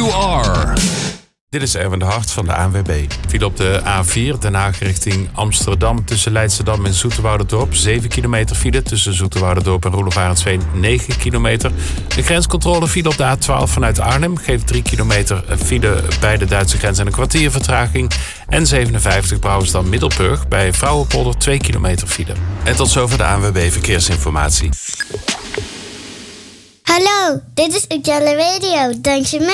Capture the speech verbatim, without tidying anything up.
you are. Dit is Erwin de Hart van de A N W B. File op de A vier, Den Haag richting Amsterdam tussen Leidschendam en Zoeterwouderdorp. zeven kilometer file tussen Zoeterwouderdorp en Roelof Arendsveen, negen kilometer. De grenscontrole file op de A twaalf vanuit Arnhem geeft drie kilometer file bij de Duitse grens en een kwartier vertraging. En zevenenvijftig Brouwersdam Middelburg bij Vrouwenpolder twee kilometer file. En tot zover de A N W B Verkeersinformatie. Hallo, dit is Ujelle Radio. Dank je mee.